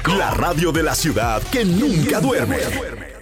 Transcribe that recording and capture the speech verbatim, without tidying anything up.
La radio de la ciudad que nunca duerme.